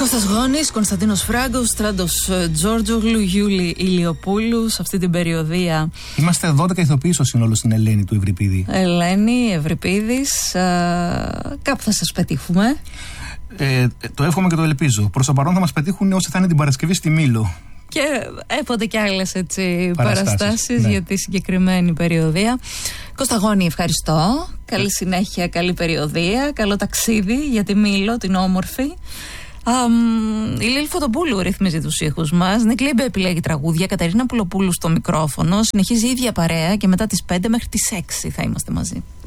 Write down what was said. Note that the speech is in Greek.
Κώστας Γόνης, Κωνσταντίνος Φράγκος, Στράντος Τζόρτζογλου, Γιούλη Ηλιοπούλου σε αυτή την περιοδία. Είμαστε 12 ηθοποιοί στο σύνολο στην Ελένη του Ευρυπίδη. Ελένη, Ευρυπίδης, κάπου θα σας πετύχουμε. Το εύχομαι και το ελπίζω. Προς το παρόν θα μας πετύχουν όσοι θα είναι την Παρασκευή στη Μήλο. Και έποτε κι άλλες παραστάσεις, ναι, για τη συγκεκριμένη περιοδία. Κώστα Γόνη, ευχαριστώ. Καλή συνέχεια, καλή περιοδία. Καλό ταξίδι για τη Μήλο, την όμορφη. Η Λίλη Φωτοπούλου ρυθμίζει τους ήχους μας. Νίκ Λίμπε επιλέγει τραγούδια. Κατερίνα Πουλοπούλου στο μικρόφωνο. Συνεχίζει η ίδια παρέα και μετά τις 5 μέχρι τις 6 θα είμαστε μαζί.